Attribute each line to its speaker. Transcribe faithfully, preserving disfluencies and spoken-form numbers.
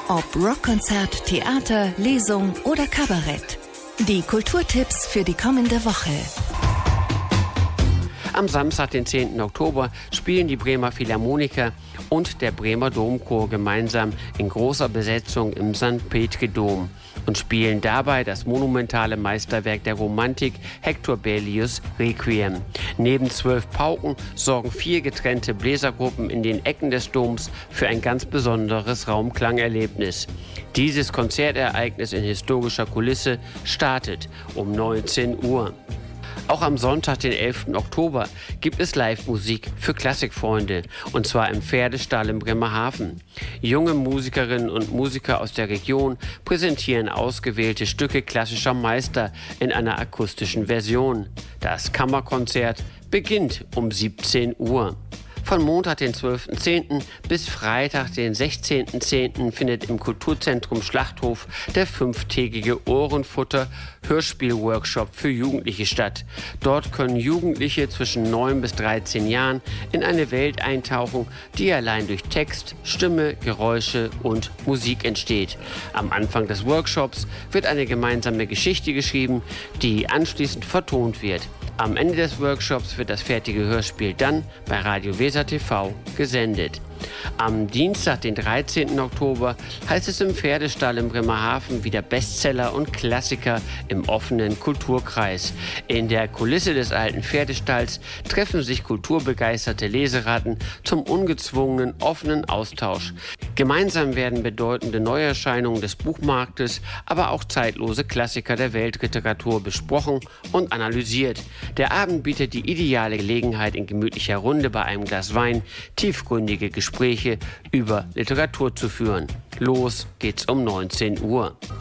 Speaker 1: Ob Rockkonzert, Theater, Lesung oder Kabarett. Die Kulturtipps für die kommende Woche.
Speaker 2: Am Samstag, den zehnten Oktober, spielen die Bremer Philharmoniker und der Bremer Domchor gemeinsam in großer Besetzung im Sankt Petri-Dom und spielen dabei das monumentale Meisterwerk der Romantik Hector Berlioz' Requiem. Neben zwölf Pauken sorgen vier getrennte Bläsergruppen in den Ecken des Doms für ein ganz besonderes Raumklangerlebnis. Dieses Konzertereignis in historischer Kulisse startet um neunzehn Uhr. Auch am Sonntag, den elften Oktober, gibt es Live-Musik für Klassikfreunde, und zwar im Pferdestall in Bremerhaven. Junge Musikerinnen und Musiker aus der Region präsentieren ausgewählte Stücke klassischer Meister in einer akustischen Version. Das Kammerkonzert beginnt um siebzehn Uhr. Von Montag, den zwölften zehnten bis Freitag, den sechzehnten zehnten findet im Kulturzentrum Schlachthof der fünftägige Ohrenfutter-Hörspiel-Workshop für Jugendliche statt. Dort können Jugendliche zwischen neun bis dreizehn Jahren in eine Welt eintauchen, die allein durch Text, Stimme, Geräusche und Musik entsteht. Am Anfang des Workshops wird eine gemeinsame Geschichte geschrieben, die anschließend vertont wird. Am Ende des Workshops wird das fertige Hörspiel dann bei Radio Weser T V gesendet. Am Dienstag, den dreizehnten Oktober, heißt es im Pferdestall in Bremerhaven wieder Bestseller und Klassiker im offenen Kulturkreis. In der Kulisse des alten Pferdestalls treffen sich kulturbegeisterte Leseratten zum ungezwungenen, offenen Austausch. Gemeinsam werden bedeutende Neuerscheinungen des Buchmarktes, aber auch zeitlose Klassiker der Weltliteratur besprochen und analysiert. Der Abend bietet die ideale Gelegenheit, in gemütlicher Runde bei einem Glas Wein tiefgründige Gespräche über Literatur zu führen. Los geht's um neunzehn Uhr.